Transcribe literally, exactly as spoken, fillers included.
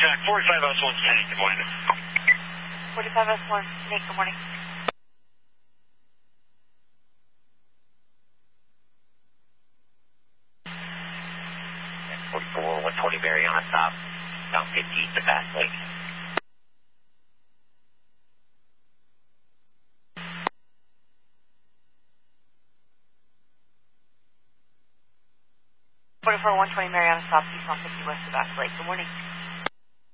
back. forty-five S one Snake, good morning. forty-five S one Snake, good morning. forty-four, one twenty Mariana, stop. Down fifteen to Bass Lake. forty-four, one twenty Mariana, stop, east one fifty west of Bass Lake. Good morning.